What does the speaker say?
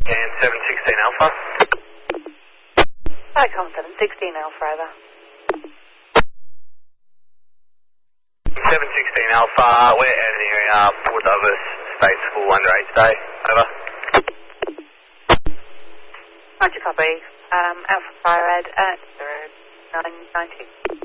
And 716 Alpha. Hi, com 716 Alpha, over. 716 Alpha, we're out in the area, Port Douglas, State School under 8 today, over. Roger, copy. Alpha Fire Red at 0990.